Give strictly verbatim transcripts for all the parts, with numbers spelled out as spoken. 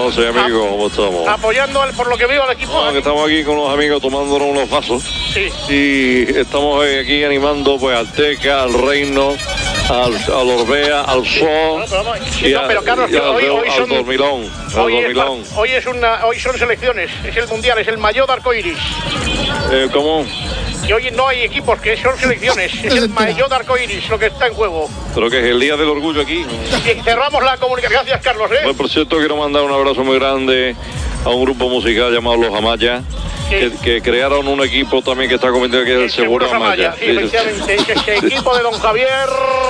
noches, amigos, ¿cómo estamos? Apoyando al, por lo que veo al equipo. No, que estamos aquí con los amigos tomándonos unos vasos. Sí. Y estamos aquí animando pues al Teca, al Reino, al, al Orbea, al Sí, Sol. no, pero, vamos, sí, y no, a- pero Carlos, y al, hoy, hoy al son Dormilón. Al hoy, es, Dormilón. pa- hoy es una, hoy son selecciones, es el mundial, es el maillot de arcoiris. Eh, ¿Cómo? Y hoy no hay equipos, que son selecciones, es el maillot de arcoiris lo que está en juego. Creo que es el Día del Orgullo aquí. Y cerramos la comunicación. Gracias, Carlos, ¿eh? Pues, por cierto, quiero mandar un abrazo muy grande a un grupo musical llamado Los Amaya, Sí. que, que crearon un equipo también que está cometido que es el Seguro Amaya. Sí, efectivamente, es ese equipo de don Javier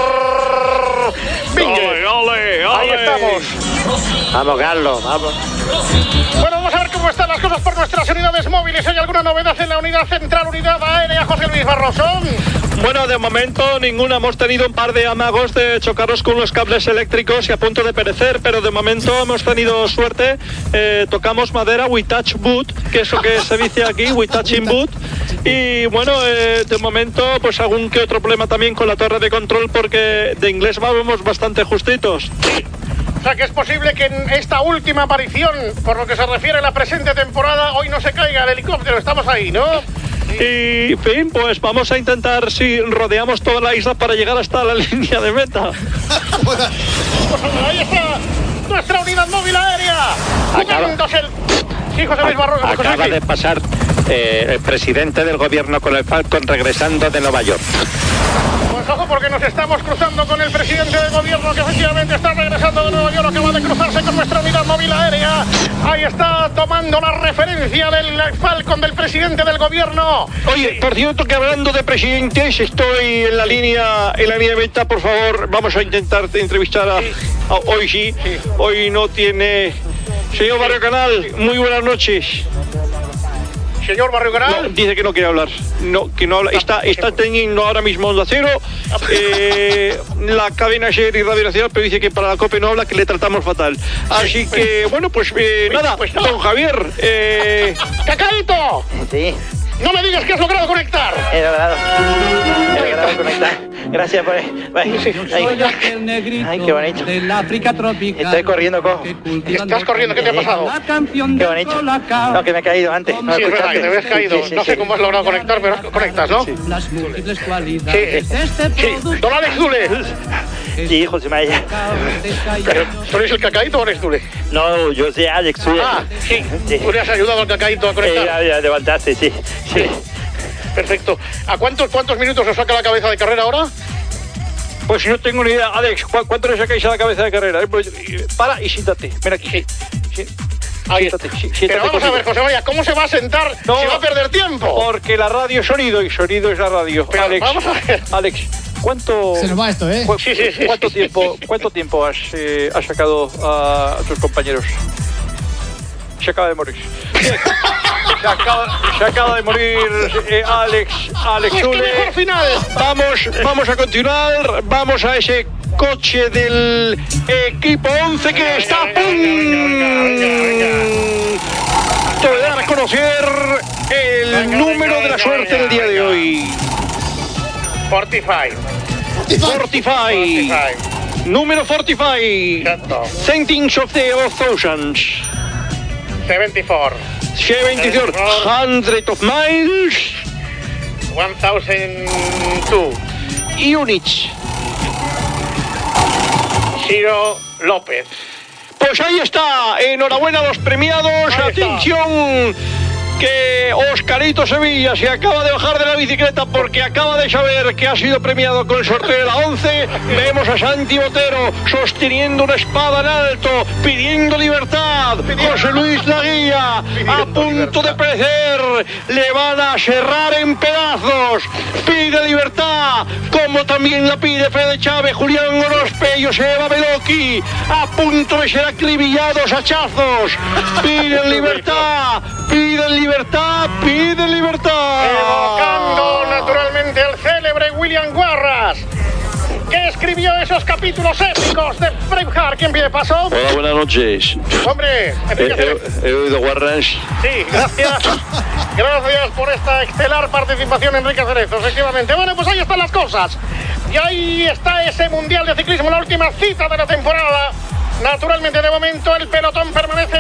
Vingue. ¡Ole, ole, ole! Ahí estamos. Vamos, Carlos, vamos. Bueno, vamos a ver cómo están las cosas por nuestras unidades móviles. ¿Hay alguna novedad en la unidad central, unidad aérea, José Luis Barroso? Bueno, de momento ninguna. Hemos tenido un par de amagos de chocarnos con los cables eléctricos y a punto de perecer, pero de momento hemos tenido suerte. Eh, tocamos madera, we touch wood, que es lo que se dice aquí, we touching wood. Y bueno, eh, de momento pues algún que otro problema también con la torre de control, porque de inglés vamos bastante justitos. O sea que es posible que en esta última aparición, por lo que se refiere a la presente temporada, hoy no se caiga el helicóptero. Estamos ahí, ¿no? Y, en fin, pues vamos a intentar si rodeamos toda la isla para llegar hasta la línea de meta. Pues ahí está nuestra unidad móvil aérea. Acaba- Jugándose el... Sí, José Luis Barroso. José Acaba Luis. de pasar eh, el presidente del gobierno con el Falcon regresando de Nueva York. Pues ojo, porque nos estamos cruzando con el presidente del gobierno, que efectivamente está regresando de Nueva York, acaba de cruzarse con nuestra unidad móvil aérea. Ahí está tomando la referencia del Falcon del presidente del gobierno. Oye, por cierto que hablando de presidentes, estoy en la línea, en la línea de meta, por favor, vamos a intentar entrevistar a, a- hoy sí, Sí. hoy no tiene. Señor Barrio Canal, muy buenas noches. Señor Barrio No, Canal. dice que no quiere hablar, no, que no habla, está, está teniendo ahora mismo Onda Cero, eh, la cadena SER y Radio Nacional, pero dice que para la COPE no habla, que le tratamos fatal. Así que, bueno, pues eh, nada, pues no. don Javier, eh, ¡Cacaíto! Sí, No me digas que has logrado conectar. he logrado. He logrado conectar. Gracias por... Ay, ay, ay, qué bonito. Estoy corriendo, cojo. Estás corriendo, ¿qué te ha pasado? Qué bonito. No, que me he caído antes. No Sí, es verdad escuchaste. que te habías caído. Sí, sí, No sé sí. cómo has logrado conectar, pero conectas, ¿no? Las múltiples Sí, cualidades de este sí. producto. Don Alex Dule. Sí, José María. Pero, ¿tú eres el Cacaíto o eres Dule? No, yo soy Alex. Soy Ah, sí. Sí. Tú le has ayudado al Cacaíto a Eh, conectar. ya, ya levantaste, sí. Sí. Perfecto. ¿A cuántos, cuántos minutos os saca la cabeza de carrera ahora? pues no tengo ni idea. Alex, ¿cu- ¿cuánto le sacáis a la cabeza de carrera? Eh, pues, eh, para y siéntate, ven aquí. Sí. Sí. Ahí Siéntate, está. sí, siéntate Pero vamos a conmigo. ver, José María, ¿cómo se va a sentar No. si va a perder tiempo? Porque la radio es sonido y sonido es la radio. Pero Alex, vamos a ver. Alex, ¿cuánto, Se nos va esto, ¿eh? cu- Sí, sí, sí, ¿cuánto sí. tiempo, cuánto tiempo has, eh, has sacado a, a tus compañeros? Se acaba de morir. Se acaba, se acaba de morir eh, Alex, Alex Pues qué Dule. mejor final. Vamos, vamos a continuar. Vamos a ese coche del equipo once que está a venga, venga, venga, punto de dar a conocer el Venga, número venga, de la venga, suerte venga, del día de venga. hoy. Fortify. Fortify. Fortify. Número Fortify. Exacto. Centings of the of thousands. setenta y cuatro. seventy-four hundred of miles. one thousand two. Units. Ciro López. Pues ahí está, enhorabuena a los premiados, Ahí está. atención, que Oscarito Sevilla se acaba de bajar de la bicicleta porque acaba de saber que ha sido premiado con el sorteo de la once. Vemos a Santi Botero sosteniendo una espada en alto, pidiendo libertad. José Luis Laguía, a punto de perecer, le van a serrar en pedazos. Pide libertad, como también la pide Fede Chávez, Julián Gorospe y Joseba Beloki, a punto de ser acribillados a hachazos. Piden libertad, piden libertad, piden libertad. Evocando naturalmente al célebre William Warras, que escribió esos capítulos épicos de Braveheart. ¿Quién pide paso? Hola, buenas noches. Hombre, He, Enrique Cerezo. he- he oído Warrens. Sí, gracias. Gracias por esta estelar participación, Enrique Cerezo, efectivamente. Bueno, pues ahí están las cosas. Y ahí está ese Mundial de Ciclismo, la última cita de la temporada. Naturalmente, de momento, el pelotón permanece